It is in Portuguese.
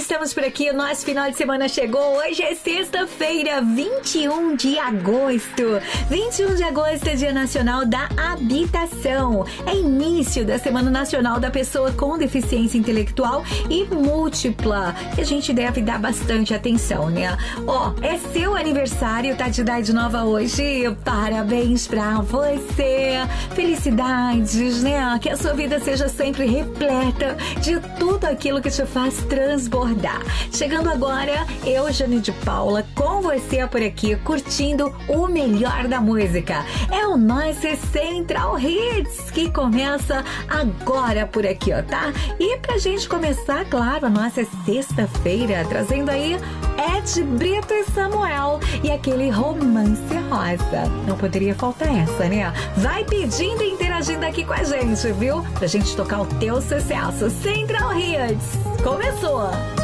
estamos por aqui. O nosso final de semana chegou. Hoje é sexta-feira, 21 de agosto. 21 de agosto é Dia Nacional da Habitação. É início da Semana Nacional da Pessoa com Deficiência Intelectual e Múltipla, que a gente deve dar bastante atenção, né? Ó, é seu aniversário, tá de idade nova hoje. Parabéns pra você. Felicidades, né? Que a sua vida seja sempre repleta de tudo aquilo que te faz transbordar. Chegando agora, eu, Jane de Paula, com você por aqui, curtindo o melhor da música. É o nosso Central Hits, que começa agora por aqui, ó, tá? E pra gente começar, claro, a nossa sexta-feira, trazendo aí Ed Brito e Samuel e aquele Romance Rosa. Não poderia faltar essa, né? Vai pedindo e interagindo aqui com a gente, viu? Pra gente tocar o teu sucesso. Central Hits. Começou!